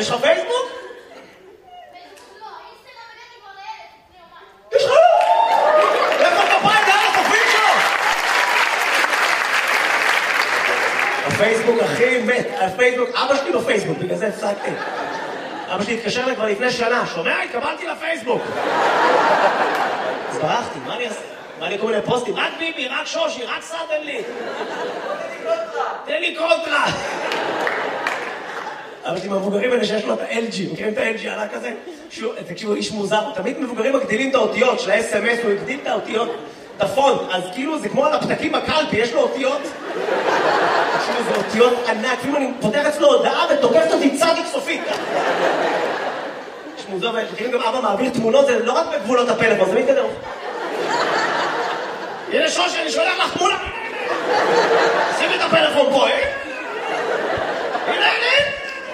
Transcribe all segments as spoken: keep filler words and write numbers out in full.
יש לך פייסבוק? הפייסבוק הכי מת, הפייסבוק, אבא שלי בפייסבוק, בגלל זה הפסקתי. אבא שלי התקשר לי כבר לפני שנה, שומע? התקבלתי לפייסבוק. אז ברחתי, מה אני אעשה? מה לי כל מיני פוסטים? רק ביבי, רק שושי, רק סדנלי. תן לי קונטרה. אבא שלי מהמבוגרים האלה שיש לו את ה-אל ג'י, מכירים את ה-אל ג'י עלה כזה? תקשיבו, איש מוזר, תמיד מבוגרים מגדילים את האותיות של ה-אס אם אס, הוא הגדיל את האותיות, את הפונט, אז כאילו זה כמו על הפתקים בקלפי, יש לו אותיות. תקשיבו, זה אותיות ענק, כאילו אני פותח אצלו הודעה ותוקפת אותי צדיק סופית. יש מוזר, וכאילו גם אבא מעביר תמונות, זה לא רק בגבולות הפלאפון, זה מתקדם. הנה שושי, אני שולח לך תמונה. שימי את הפלאפון פה, אה? הנה, הנה.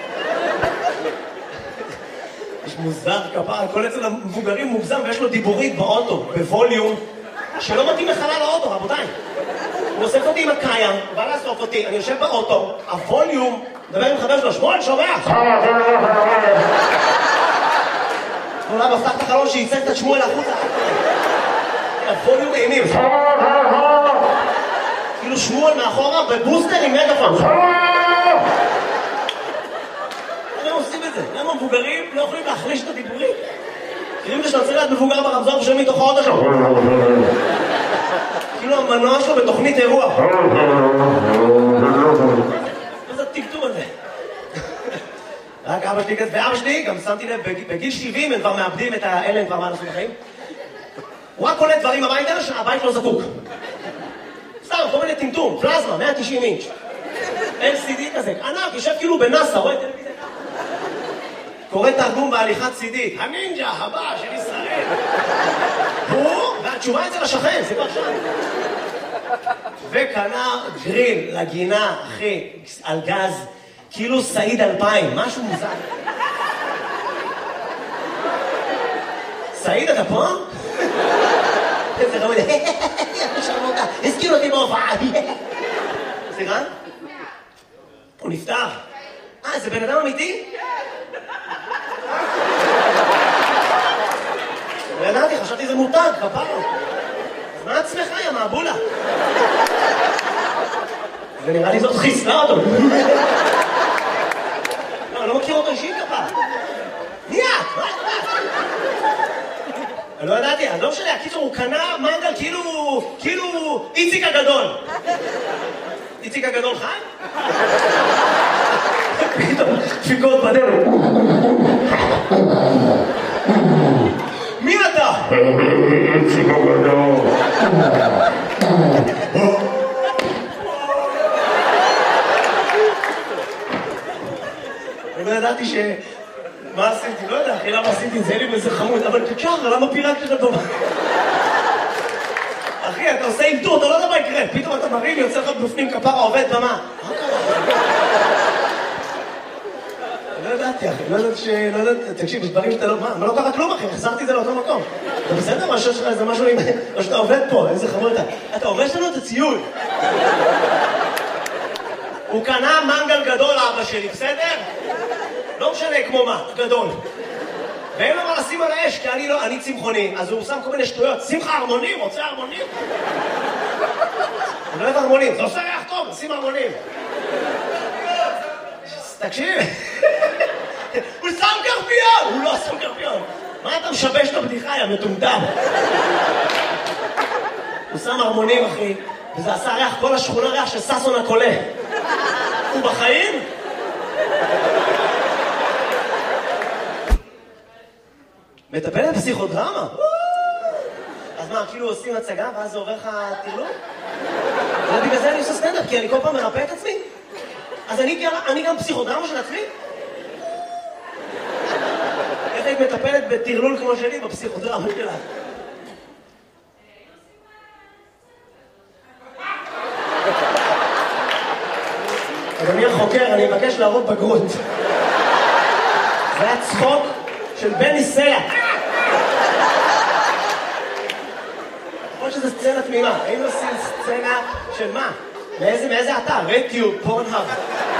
יש מוזר כפרה, כל אצל המבוגרים מוגזם ויש לו דיבורית באוטו, בווליום, שלא מתאים לחלל האוטו, רבותיי. הוא אוסף אותי עם הקיים, בא לאסוף אותי, אני יושב באוטו, הווליום, מדבר עם חבר שלו, שמואל, שומע? אולי מפתח את החלון שייצג את שמואל החוצה. הווליום אימים. כאילו שמואל מאחורה בבוסטר עם מגפון. למה עושים את זה? למה מבוגרים לא יכולים להחליש את הדיבורים? כאילו שאתה צריך להיות מבוגר ברמזור ושם מתוך האוטו שלו. כאילו המנוע שלו בתוכנית אירוע. מה זה הטלטום הזה? רק אבא שלי כזה, ואבא שלי, גם שמתי לב, בגיל שבעים הם כבר מאבדים את האלה, הם כבר מה לעשות בחיים. הוא רק קולט דברים הביתה שהבית לא זקוק. סתם, כל מיני טמטום, פלזמה, מאה ותשעים אינץ'. אל סי די כזה, ענק, יושב כאילו בנאסא, רואה טלוויזיה. קורא תרגום בהליכת סידית, הנינג'ה הבא של ישראל. הוא, והתשובה אצל השכן, זה כבר שם. וקנה גריל לגינה, אחי, על גז, כאילו סעיד אלפיים, משהו מוזר. סעיד, אתה פה? איזה רמוד, שרמותה, הזכיר אותי בהופעה. סליחה? הוא נפטר. אה, זה בן אדם אמיתי? לא ידעתי, חשבתי זה מותג, כפרה. אז מה עצמך, יא מעבולה? ונראה לי זאת חיסלה אותו. לא, אני לא מכיר אותו אישית כפרה. מי את? מה את? אני לא ידעתי, אני לא משנה, הקיצור, הוא קנה מנגל כאילו, כאילו איציק הגדול. איציק הגדול חי? פתאום, דפיקות בדרך. מי אתה? איציק הגדול. אני לא ידעתי ש... מה עשיתי? לא יודע, אחי, למה עשיתי את זה? אין לי באיזה חמוד, אבל תשאר, למה פירקת את הדומה? אחי, אתה עושה אינטור, אתה לא יודע מה יקרה. פתאום אתה מרים, יוצא לך בפנים כפרה, עובד במה. מה קרה? לא ידעתי, אחי, לא ידעתי ש... לא ידעתי, תקשיב, יש דברים שאתה לא... מה, לא קרה כלום, אחי, החזרתי את זה לאותו מקום. אתה בסדר? מה שיש לך איזה משהו עם... או שאתה עובד פה, איזה חמוד אתה. אתה הורש לנו את הציוד. הוא קנה מנגל גדול לאבא שלי, בסדר? לא משנה כמו מה, גדול. ואין לו מה לשים על האש, כי אני לא, אני צמחוני, אז הוא שם כל מיני שטויות. שמחה הרמונים, רוצה הרמונים? אני לא אוהב הרמונים, זה עושה ריח טוב, שים הרמונים. תקשיב, הוא שם קרפיון! הוא לא שם קרפיון. מה אתה משבש את הבדיחה, יא מטומטם? הוא שם הרמונים, אחי, וזה עשה ריח, כל השכונה ריח של ססון הקולה. הוא בחיים? מטפלת פסיכודרמה? אז מה, כאילו עושים הצגה ואז זה עובר לך תרלום? ובגלל זה אני עושה סטנדאפ, כי אני כל פעם מרפא את עצמי. אז אני גם פסיכודרמה של עצמי? איך היית מטפלת בתרלול כמו שלי בפסיכודרמה שלה? אדוני החוקר, אני מבקש להראות בגרות. זה היה צחוק של בני סלע. יכול שזה סצנה תמימה. היינו עושים סצנה של מה? מאיזה, מאיזה אתר? רטיוב, פורנהאב.